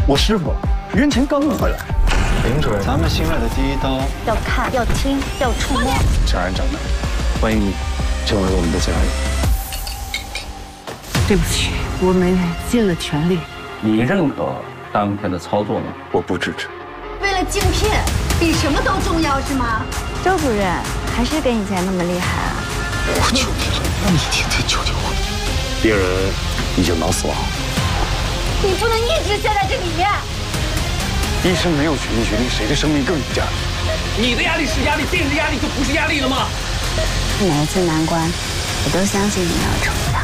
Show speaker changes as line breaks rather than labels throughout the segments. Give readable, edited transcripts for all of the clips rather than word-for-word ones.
我师傅袁乾刚回来。
林主任，
咱们新锐的第一刀
要看，要听，要触摸。
长安长男，欢迎你成为我们的家人。
对不起，我们尽了全力。
你认可当前的操作吗？
我不支持。
为了镜片，比什么都重要是吗？周主任还是跟以前那么厉害啊！
我求你了，你听听求求我。病人已经脑死亡，
你不能一直陷在这里面。
医生没有权利决定谁的生命更有价值。
你的压力是压力，病人的压力就不是压力了吗？
每一次难关，我都相信你要成大。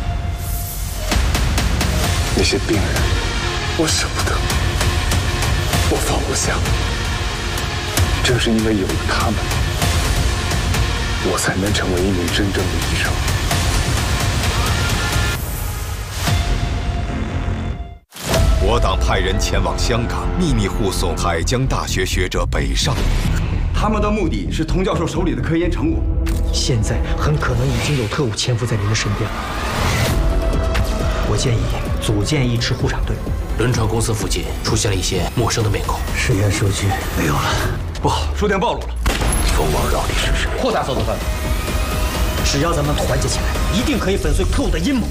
那些病人，我舍不得，我放不下。正是因为有了他们，我才能成为一名真正的医生。
我党派人前往香港，秘密护送海疆大学学者北上。
他们的目的是童教授手里的科研成果，
现在很可能已经有特务潜伏在您的身边了。我建议组建一支护场队。
轮船公司附近出现了一些陌生的面孔，
实验数据没有了，
不好，书店暴露了。
蜂王到底是谁？
扩大搜索范围。
只要咱们团结起来，一定可以粉碎特务的阴谋。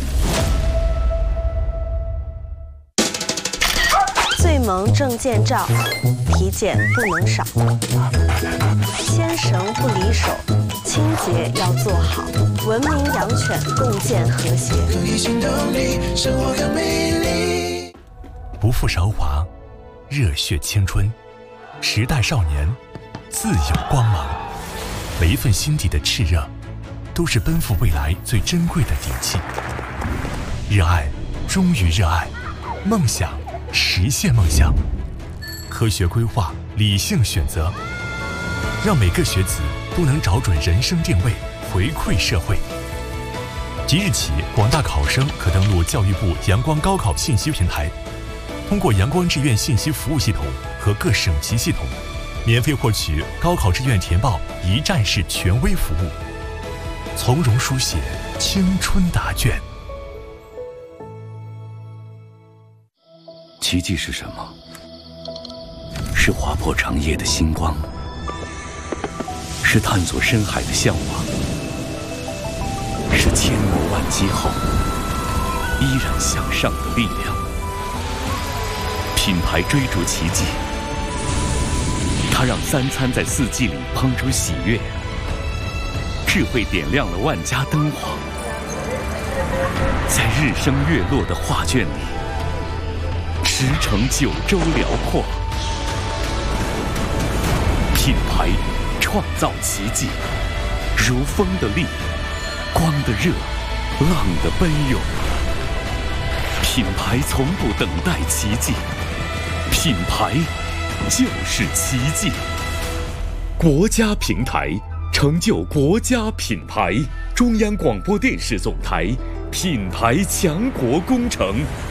最萌证件照，体检不能少，牵绳不离手，清洁要做好，文明养犬共建和谐。
不负韶华，热血青春，时代少年，自有光芒。每一份心底的炽热，都是奔赴未来最珍贵的底气。热爱，忠于热爱，梦想，实现梦想。科学规划，理性选择，让每个学子都能找准人生定位，回馈社会。即日起，广大考生可登录教育部阳光高考信息平台，通过阳光志愿信息服务系统和各省级系统，免费获取高考志愿填报一站式权威服务，从容书写青春答卷。
奇迹是什么？是划破长夜的星光，是探索深海的向往，是千磨万击后依然向上的力量。品牌追逐奇迹，它让三餐在四季里烹出喜悦，智慧点亮了万家灯火，在日升月落的画卷里驰骋九州辽阔。品牌创造奇迹，如风的力，光的热，浪的奔涌。品牌从不等待奇迹，品牌就是奇迹。国家平台，成就国家品牌。中央广播电视总台品牌强国工程。